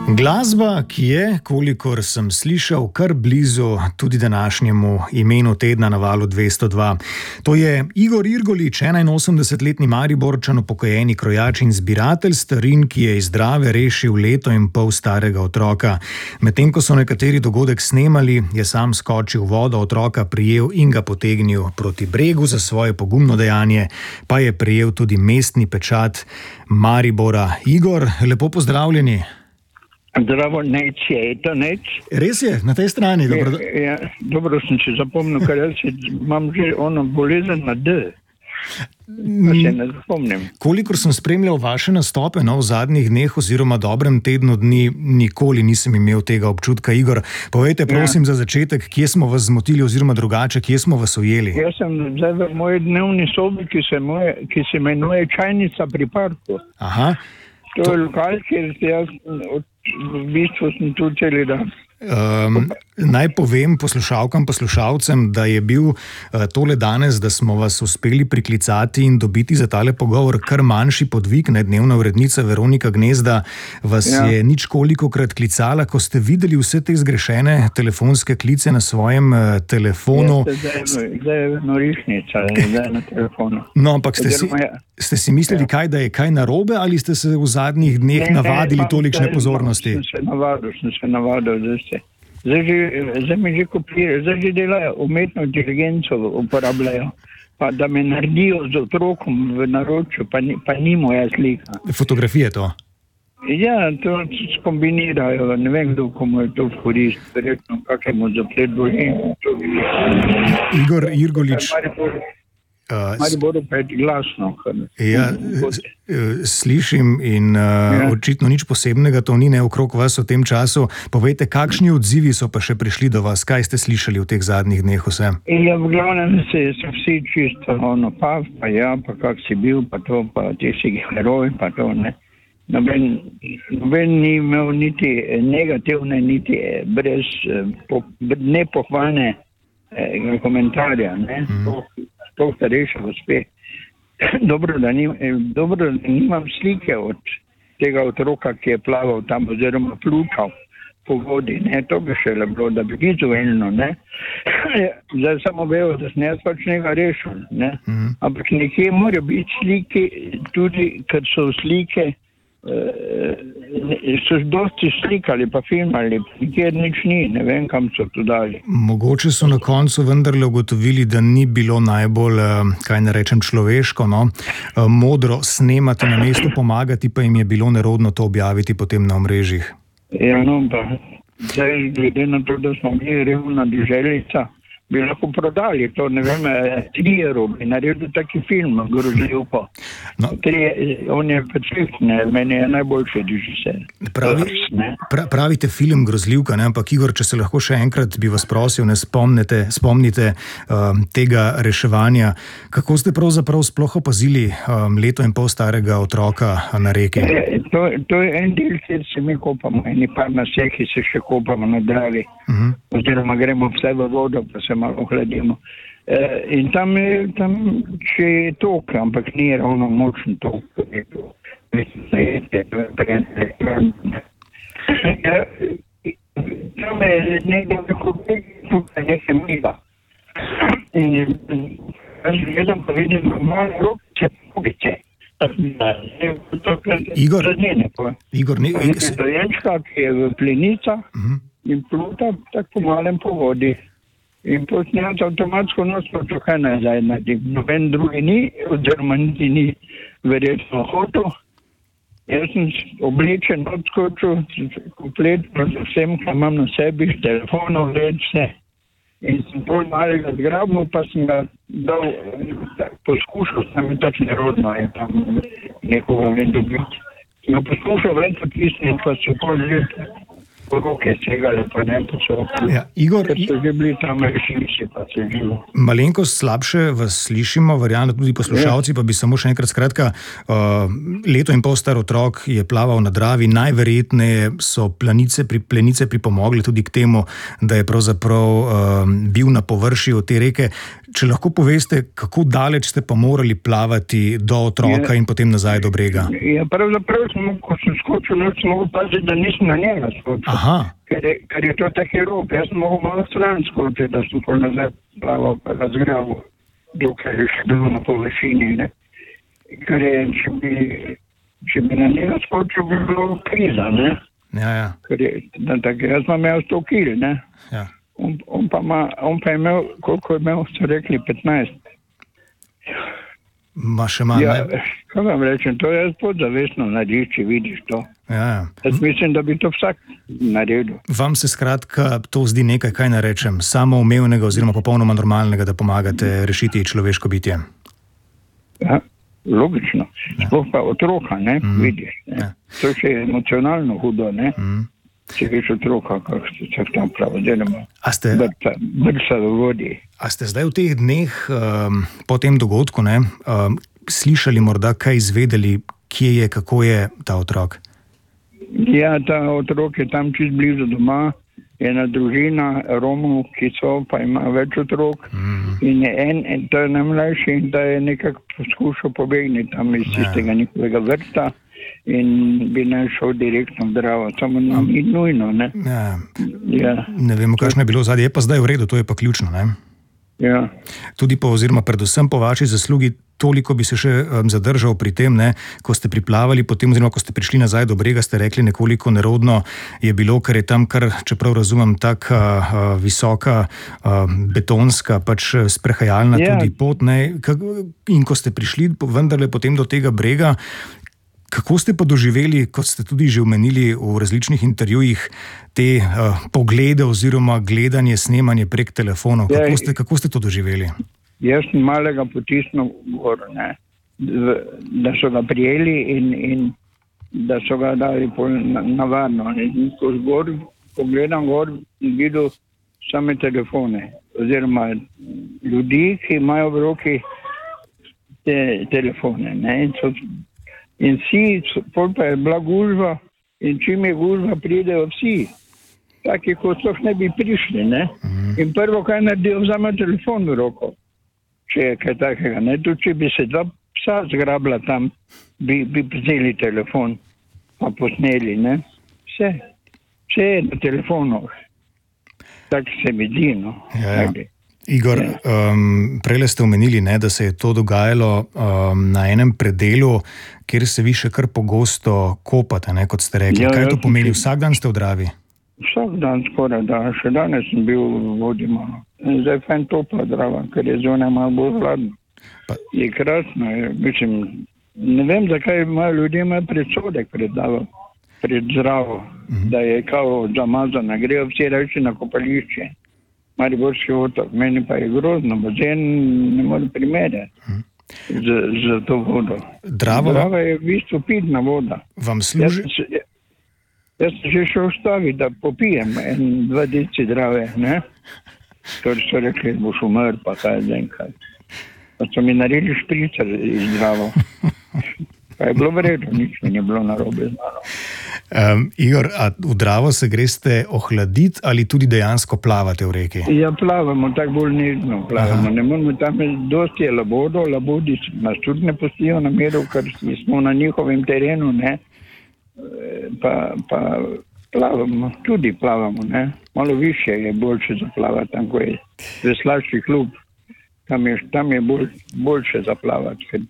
Glasba, ki je, kolikor sem slišal, kar blizu tudi današnjemu imenu tedna na Valu 202. To je Igor Irgolič, 81-letni Mariborčan, upokojeni krojač in zbiratelj starin, ki je iz Drave rešil leto in pol starega otroka. Medtem ko so nekateri dogodek snemali, je sam skočil v vodo, otroka prijel in ga potegnil proti bregu. Za svoje pogumno dejanje pa je prejel tudi mestni pečat Maribora. Igor, lepo pozdravljeni. Zdravo, Neč je, to Neč. Res je, na tej strani. Dobro sem se zapomnil, ker jaz imam že ono bolezen na D. Pa se ne zapomnim. Kolikor sem spremljal vaše nastope v zadnjih dneh oziroma dobrem tednu dni, nikoli nisem imel tega občutka. Igor, povejte prosim za začetek, kje smo vas zmotili oziroma drugače, kje smo vas ujeli? Jaz sem zdaj v moji dnevni sobi, ki se imenuje Čajnica pri parku. Aha. To je lokal, kjer jaz v bistvu sem tu celi dan. Naj povem poslušalkam, poslušalcem, da je bil tole danes, da smo vas uspeli priklicati in dobiti za tale pogovor kar manjši podvig. Dnevna urednica Veronika Gnezda vas je ničkolikokrat klicala, ko ste videli vse te zgrešene telefonske klice na svojem telefonu. Zdaj je norišnica, zdaj na telefonu. No, ampak ste si mislili, da je kaj narobe, ali ste se v zadnjih dneh navadili tolikšne pozornosti? Sem se navadil, Zdaj mi že kopirajo, zdaj že delajo umetno inteligenco, uporabljajo, pa da me naredijo z otrokom v naročju, pa ni moja slika. Fotografije to? Ja, to skombinirajo, ne vem, kdo komu je to v korist, verjetno kakemu zapletu. Igor Irgolič. Mariboru pa je glasno. Ja, slišim in očitno nič posebnega to ni okrog vas v tem času. Povejte, kakšni odzivi so pa še prišli do vas? Kaj ste slišali v teh zadnjih dneh vse? Ja, v glavnem so vsi čisto pa kak si bil, pa to, pa ti si heroj, pa to, ne. Noben ni imel niti negativne, niti brez nepohvalne komentarja, ne. To starejše gospe. Dobro, da nimam slike od tega otroka, ki je plaval tam oziroma plukal po vodi. Ne? To bi šele bilo, da bi vizualno. Zdaj samo vejo, da sem jaz pač njega rešil. Ne? Ampak nekje morajo biti slike, tudi ker so slike, so dosti slikali pa filmali, nikjer nič ni, ne vem, kam so to dali. Mogoče so na koncu vendarle ugotovili, da ni bilo najbolj, kaj ne rečem, človeško, modro snemati na mestu pomagati, pa jim je bilo nerodno to objaviti potem na omrežjih. Ja, no, pa zdaj glede na to, da smo bili revna deželica, bi lahko prodali to, ne vem, 3 bi naredil taki film, grozljivko. On je perfekt, meni je najboljši režiser. Pravite film grozljivka, ampak Igor, če se lahko še enkrat bi vas prosil, ne spomnite tega reševanja. Kako ste pravzaprav sploh opazili leto in pol starega otroka na reki? To je en del, kjer se mi kopamo, eni par na sehi se še kopamo na Dravi, oziroma gremo vse v vodo, pa se malo hladimo. In tam še je tok, ampak ni ravno močen tok. Tam je nekdo tukaj nekaj miga. In jaz gledam, pa vidim malo rokice, pogice. Igor, dojenčka, ki je v plenicah in pluta tako po malem po vodi. In posnjati avtomatsko nosno tukaj nazaj. Noben drugi ni, oziroma niti ni verjetno hotel. Jaz sem oblečen, odskočil, kompletno z vsem, kar imam na sebi, telefonov, vse. In sem pol malega zgrabil, pa sem ga dal, poskušal, sem je tako nerodno, je tam nekoga ven dobiti. Sem ga poskušal ven potisniti, pa so pol že po roke segale, pa ne po soku. Igor, ker so že bili tam rešilci, pa se živo. Malenkost slabše vas slišimo, verjamem tudi poslušalci, pa bi samo še enkrat skratka, leto in pol star otrok je plaval na Dravi, najverjetneje so plenice pripomogle tudi k temu, da je pravzaprav bil na površju te reke. Če lahko poveste, kako daleč ste pa morali plavati do otroka in potem nazaj do brega? Ja, pravzaprav ko sem skočil, sem mogel paziti, da nisem na njega skočil. Aha. Ker je to taki rob. Jaz sem mogel malo stran skočiti, da sem pol nazaj plaval, pa razgrabil, dokaj je še bilo na površini, ne. Ker je, če bi na njega skočil, bi bilo kriza, ne. Ja. Ker je, jaz sem imel 100 kil, ne. Ja. On pa je imel, koliko je imel, so rekli 15. Ma še manj, Ja, ne? kaj vam rečem, to je podzavestno narediš, če vidiš to. Ja. Jaz mislim, da bi to vsak naredil. Vam se skratka to zdi nekaj, kaj naj rečem, samoumevnega oziroma popolnoma normalnega, da pomagate rešiti človeško bitje? Ja, logično. Sploh pa otroka, ne, vidiš. Ne. Ja. To še je emocionalno hudo, ne. Če viš otroka, kako se tam pravi, delamo. Brca v vodi. A ste zdaj v teh dneh po tem dogodku slišali morda kaj izvedeli, kje je, kako je ta otrok? Ja, ta otrok je tam čist blizu doma, ena družina Romov, ki so, pa ima več otrok. In je to je najmlajši in da je nekako poskušal pobegniti tam iz tistega njihovega vrta. In bi naj šel direktno v Dravo, samo ni nujno, ne? Ja. Ne vemo, kakšno je bilo zadnje, je pa zdaj v redu, to je pa ključno, ne? Ja. Tudi oziroma predvsem po vaši zaslugi, toliko bi se še zadržal pri tem, ne, ko ste priplavali potem, oziroma ko ste prišli nazaj do brega, ste rekli nekoliko nerodno je bilo, ker je tam kar, čeprav razumem, taka visoka betonska pač sprehajalna tudi pot, ne, in ko ste prišli vendarle potem do tega brega, kako ste pa doživeli, kot ste tudi že omenili v različnih intervjujih, te poglede oziroma gledanje, snemanje prek telefonov? Kako ste to doživeli? Jaz sem malega potisnil gor, ne, da so ga prijeli in da so ga dali na varno. In ko zgor, pogledam gor in videl same telefone oziroma ljudi, ki imajo v roki te telefone, ne, in vsi, pol pa je bila gužva in čim je gužva, pridejo vsi. Taki, kot so ne bi prišli, ne. In prvo, kaj naredijo, vzame telefon v roko. Če je kaj takega, ne. Tudi, če bi se dva psa zgrabila tam, bi vzeli telefon, pa posneli, ne. Vse je na telefonu. Tako se mi zdi, no. Ja. Igor, prejle ste omenili, ne, da se je to dogajalo na enem predelu, kjer se vi še kar pogosto kopate, ne, kot ste rekli. Kaj to pomeni? Vsak dan ste v Dravi? Vsak dan skoraj, da. Še danes sem bil v vodi malo. Zdaj fajn topla Drava, ker je zunaj malo bolj hladno. Je krasno, mislim, ne vem, zakaj imajo ljudje predsodek pred Dravo, da je kao zamazana, grejo vsi reči na kopališče. Mariborski otok, meni pa je grozno, bazen ne more primerjati za to vodo. Drava je v bistvu pitna voda. Vam služi? Jaz sem že šel staviti, da popijem 2 deci Drave, ne? Ker so rekli, boš umrl, pa kaj zdaj kaj. Pa so mi naredili špricer iz Dravo. Pa je bilo vredno, nič mi je bilo narobe znano. Igor, a v Dravo se greste ohladiti ali tudi dejansko plavate v reki? Ja, plavamo, tako bolj nežno plavamo. Ne moramo tam, dosti je labodo, labodi nas tudi ne pustijo na miru, ker smo na njihovem terenu, ne. Pa plavamo, tudi plavamo, ne. Malo više je boljše zaplavati, tam ko je veslaški klub, tam je boljše zaplavati.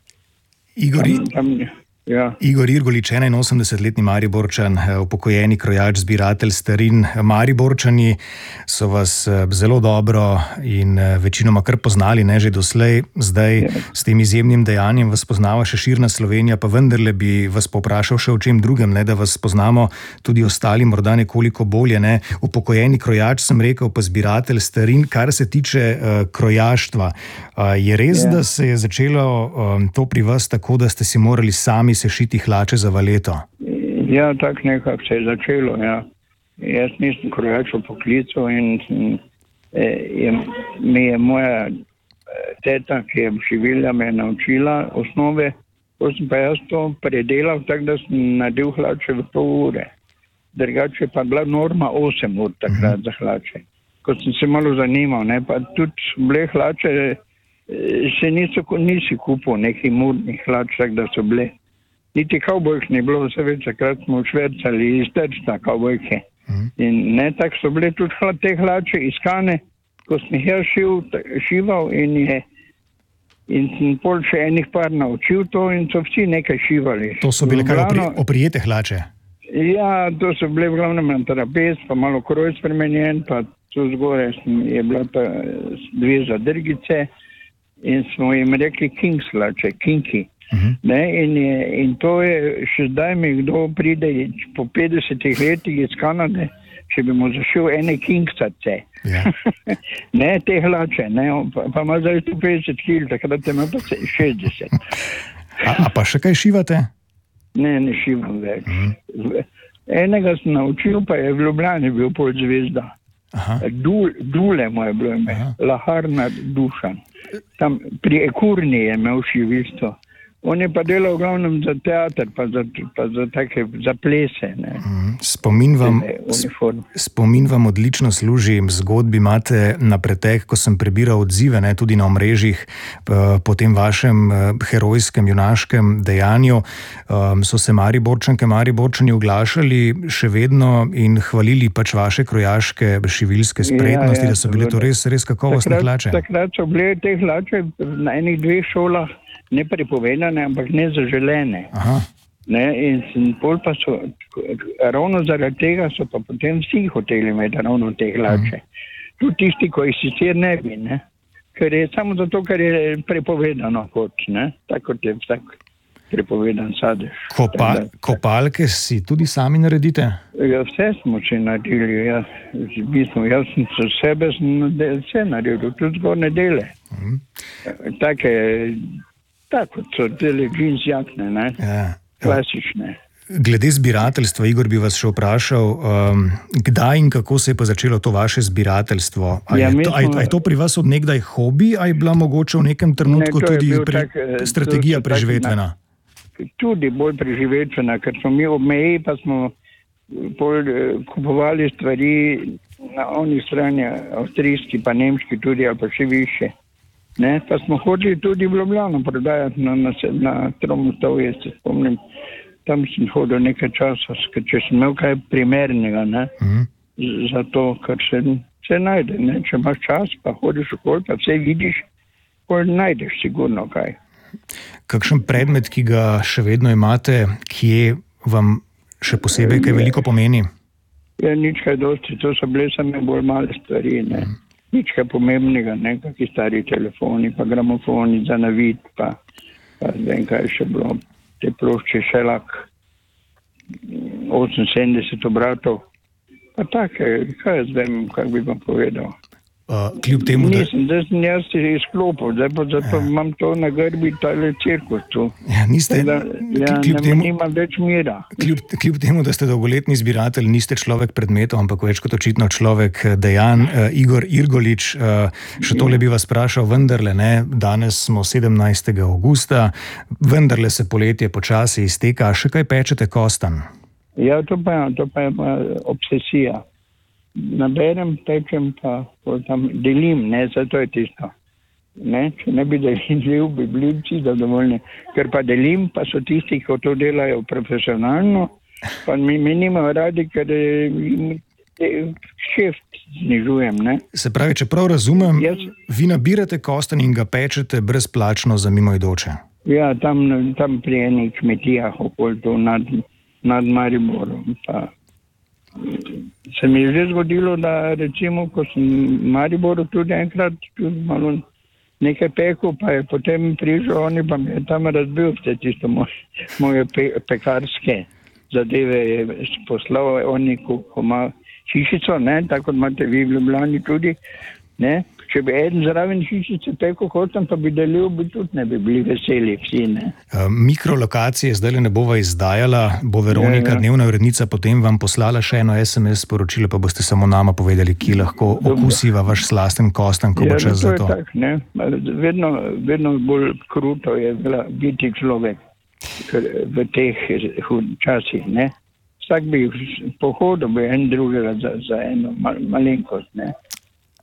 Igor Irgolič, 81-letni Mariborčan, upokojeni krojač, zbiratelj starin. Mariborčani so vas zelo dobro in večinoma kar poznali, ne, že doslej. Zdaj s tem izjemnim dejanjem vas poznava še širna Slovenija, pa vendarle bi vas povprašal še o čem drugem, ne, da vas poznamo tudi ostali morda nekoliko bolje, ne. Upokojeni krojač sem rekel, pa zbiratelj starin. Kar se tiče krojaštva, je res, da se je začelo to pri vas tako, da ste si morali sami sešiti hlače za valeto? Ja, tako nekako se je začelo, ja. Jaz nisem krojač v poklicu in mi je moja teta, ki je živela, me je naučila osnove, ko sem pa jaz to predelal, tako da sem naredil hlače v pol ure. Drugače pa bila norma 8 ur takrat za hlače. Ko sem se malo zanimal, ne, pa tudi bile hlače še nisi kupil nekih modnih hlač, tak da so bile. Niti kavbojk ni bilo, vse večkrat smo švercali iz Trsta kavbojke. In ne, tako so bile tudi te hlače iskane, ko sem jih šival in sem pol še enih par naučil to in so vsi nekaj šivali. To so bile kaj oprijete hlače? Ja, to so bile v glavnem na trapez, pa malo kroj spremenjen, pa tu zgore je bila pa 2 zadrgice in smo jim rekli Kings hlače, Kinki. Ne, in to je še zdaj mi kdo pride po 50 letih iz Kanade, če bi mu zašel ene Kingsace. Ja. Ne, te hlače, ne, pa ima zdaj 150 kil, takrat ima pa 60. A pa še kaj šivate? Ne šivam več. Enega sem naučil, pa je v Ljubljani bil pol zvezda. Dule mu je bilo ime, Laharna Dušan. Tam pri Ekurni je imel šivisto. On je pa delal v glavnem za teater, pa za take, za plese. Ne. Spomin vam odlično služi, zgodbi imate na pretek, ko sem prebiral odzive, ne, tudi na omrežjih, po tem vašem herojskem, junaškem dejanju. So se Mariborčani oglašali še vedno in hvalili pač vaše krojaške šivilske spretnosti, da so bile to res kakovostne hlače. Takrat so bile te hlače na enih 2 šolah ne prepovedane, ampak ne zaželene. Ne, in pol pa so, ravno zaradi tega so pa potem vsi hoteli imeti ravno te hlače. Tudi tisti, ko jih sicer ne bi, ne. Ker je samo zato, ker je prepovedano kot, ne. Tako kot je vsak prepovedan sadež. Kopalke si tudi sami naredite? Ja, vse smo si naredili, ja. Jaz sem za sebe vse naredil, tudi zgornje dele. Tako so tele džins jakne, ne? Ja. Klasične. Glede zbirateljstva, Igor, bi vas še vprašal, kdaj in kako se je pa začelo to vaše zbirateljstvo? A je to pri vas od nekdaj hobi, a je bila mogoče v nekem trenutku tudi strategija preživetvena? Tudi bolj preživetvena, ker smo mi ob meji, pa smo kupovali stvari na oni strani, avstrijski pa nemški tudi, ali pa še više. Ne, pa smo hodili tudi v Ljubljano prodajati na Tromostovje, se spomnim. Tam sem hodil nekaj časa, če sem imel kaj primernega, ne, za to, kar se najde, ne. Če imaš čas, pa hodiš okoli, pa vse vidiš, pol najdeš sigurno kaj. Kakšen predmet, ki ga še vedno imate, kje vam še posebej kaj veliko pomeni? Ja, nič kaj dosti, to so bile same bolj male stvari, ne. Nič kaj pomembnega, ne, kakšni stari telefoni, pa gramofoni za navid, pa vem, kaj še bilo, te plošče Šelak, 78 obratov, pa take, kaj jaz vem, kak bi vam povedal. Kljub temu, da sem jaz izklopil, zdaj pa zato imam to na grbi, tale cirkus tu. Ja, nimam več mira. Kljub temu, da ste dolgoletni zbiratelj, niste človek predmetov, ampak več kot očitno človek dejanj. Igor Irgolič, še tole bi vas vprašal, vendarle ne, danes smo 17. avgusta, vendarle se poletje počasi izteka, še kaj pečete kostanj? Ja, to pa je obsesija. Naberem, pečem, pa tam delim, ne, zato je tisto. Ne, če ne bi delil, bi bili vsi zadovoljni. Ker pa delim, pa so tisti, ki to delajo profesionalno, pa mi nimajo radi, ker šeft znižujem, ne. Se pravi, če prav razumem, vi nabirate kostanj in ga pečete brezplačno za mimoidoče. Ja, tam pri enih kmetijah okoli to nad Mariborom, pa se mi je že zgodilo, da recimo, ko sem v Mariboru tudi enkrat malo nekaj pekel, pa je potem prišel oni, pa mi je tam razbil vse tisto moje pekarske zadeve, je poslal oni, ko ima hišico, ne, tako kot imate vi v Ljubljani tudi, ne. Če bi eden zraven hišice pekel kostan, pa bi delil, bi tudi ne bi bili veseli vsi, ne. Mikrolokacije zdaj ne bova izdajala, bo Veronika, dnevna urednica, potem vam poslala še eno SMS sporočilo, pa boste samo nama povedali, ki lahko okusiva vaš slasten kostan, ko bo čas za to. Ja, to je tak, ne. Vedno bolj kruto je biti človek v teh časih, ne. Vsak bi pohodil bi en drugega za eno malenkost, ne.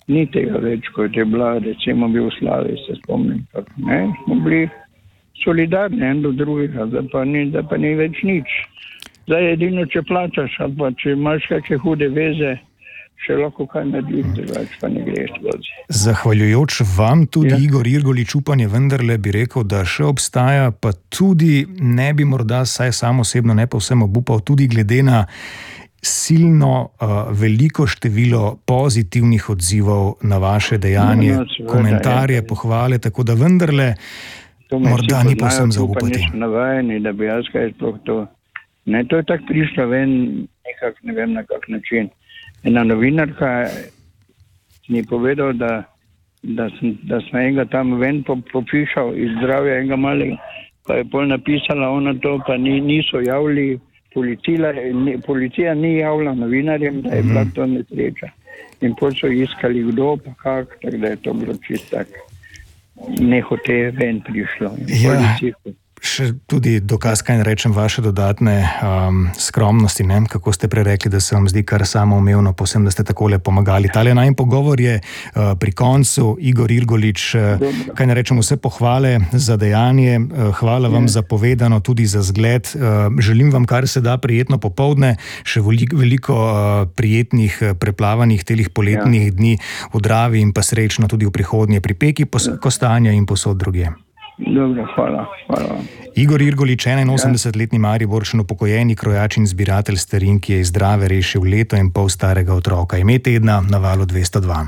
ni tega več, kot je bila, recimo v Jugoslaviji, se spomnim, smo bili solidarni en do drugega, da pa ni več nič. Zdaj edino, če plačaš, ali pa če imaš kakšne hude veze, še lahko kaj narediš, drugače pa ne greš skozi. Zahvaljujoč vam tudi Igor Irgolič, upanje vendarle bi rekel, da še obstaja, pa tudi ne bi morda, saj sam osebno ne povsem obupal, tudi glede na silno veliko število pozitivnih odzivov na vaše dejanje, komentarje, pohvale, tako da vendarle morda ni povsem zaupati. To me navajeni, da bi jaz kaj sploh to. Ne, to je tako prišlo ven, nekak, ne vem na kak način. Ena novinarka mi je povedal, da sem enega tam ven popišal iz zdravja enega malega, pa je pol napisala ona to, pa niso javili, policija ni javila novinarjem, da je bila to nesreča. In pol so iskali kdo, pa kak, tako da je to bilo čisto tak nehote ven prišlo. Še tudi dokaz, kaj ne rečem, vaše dodatne skromnosti, ne? Kako ste prej rekli, da se vam zdi kar samoumevno, posebno, da ste takole pomagali. Tale najin pogovor je pri koncu. Igor Irgolič, kaj ne rečem, vse pohvale za dejanje, hvala vam za povedano, tudi za zgled. Želim vam kar se da prijetno popoldne, še veliko prijetnih preplavanih telih poletnih dni v Dravi in pa srečno tudi v prihodnje pri Peki, Kostanja in posod drugje. Dobro, hvala. Igor Irgolič, 81-letni Mariborčan, upokojeni krojač in zbiratelj starin, ki je iz Drave rešil leto in pol starega otroka. Ime tedna na Valu 202.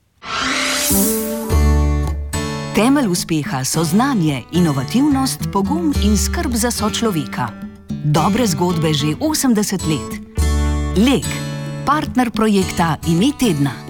Temelj uspeha so znanje, inovativnost, pogum in skrb za sočloveka. Dobre zgodbe že 80 let. Lek, partner projekta Ime tedna.